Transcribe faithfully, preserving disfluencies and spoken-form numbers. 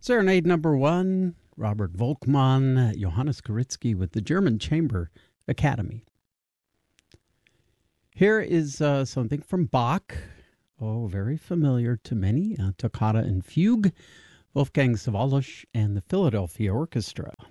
Serenade number one, Robert Volkmann, Johannes Karitzky with the German Chamber Academy. Here is uh, something from Bach, oh, very familiar to many, uh, Toccata and Fugue, Wolfgang Sawallisch and the Philadelphia Orchestra.